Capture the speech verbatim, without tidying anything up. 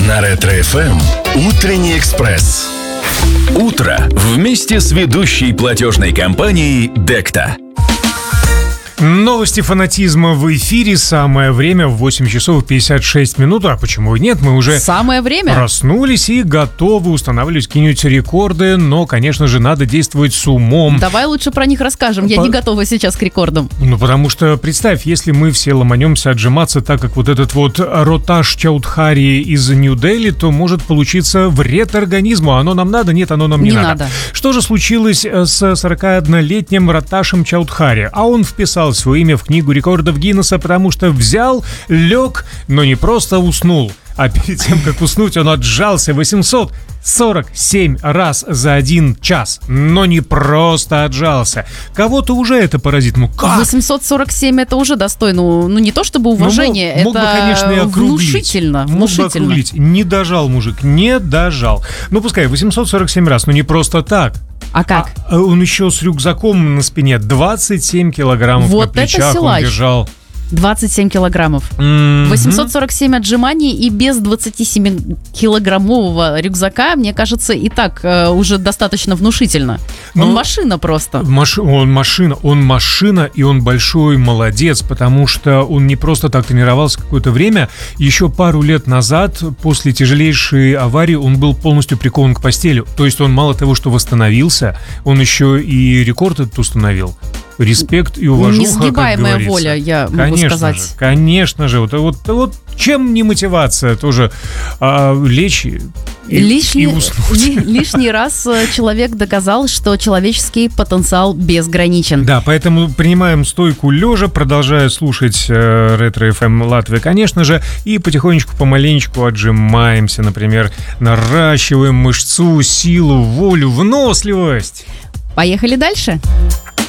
На Ретро-эф эм «Утренний экспресс». Утро вместе с ведущей платежной компанией Декта. Новости фанатизма в эфире. Самое время в восемь часов пятьдесят шесть минут. А почему и нет? Мы уже Самое время. проснулись и готовы устанавливать какие-нибудь рекорды. Но, конечно же, надо действовать с умом. Давай лучше про них расскажем. Я По... не готова сейчас к рекордам. Ну, потому что, представь, если мы все ломанемся отжиматься так, как вот этот вот Роташ Чаудхари из Нью-Дели, то может получиться вред организму. Оно нам надо? Нет, оно нам не, не надо. надо. Что же случилось с сорокаоднолетним Роташем Чаудхари? А он вписал свое имя в книгу рекордов Гиннесса, потому что взял, лег, но не просто уснул, а перед тем, как уснуть, он отжался восемьсот сорок семь раз за один час. Но не просто отжался. Кого-то уже это поразит. Ну как? восемьсот сорок семь это уже достойно. Ну не то чтобы уважение, ну, мог, это мог бы, конечно, и округлить. внушительно. Мог внушительно. бы округлить. Не дожал мужик, не дожал. Ну пускай восемьсот сорок семь раз, но не просто так. А как? А, он еще с рюкзаком на спине. двадцать семь килограммов вот на плечах он держал. двадцать семь килограммов. Mm-hmm. восемьсот сорок семь отжиманий и без двадцатисемикилограммового рюкзака, мне кажется, и так э, уже достаточно внушительно. Он ну, машина просто. Маш... Он машина, он машина, и он большой молодец, потому что он не просто так тренировался какое-то время. Еще пару лет назад, после тяжелейшей аварии, он был полностью прикован к постели. То есть он мало того, что восстановился, он еще и рекорд этот установил. Респект и уважуха, несгибаемая воля, я могу конечно сказать. Же, конечно же. Вот, вот, вот чем не мотивация тоже а, лечь и, лишний, и уснуть. Ли, лишний раз человек доказал, что человеческий потенциал безграничен. Да, поэтому принимаем стойку лежа, продолжая слушать э, Ретро-эф эм Латвия, конечно же, и потихонечку, помаленечку отжимаемся, например, наращиваем мышцу, силу, волю, выносливость. Поехали дальше.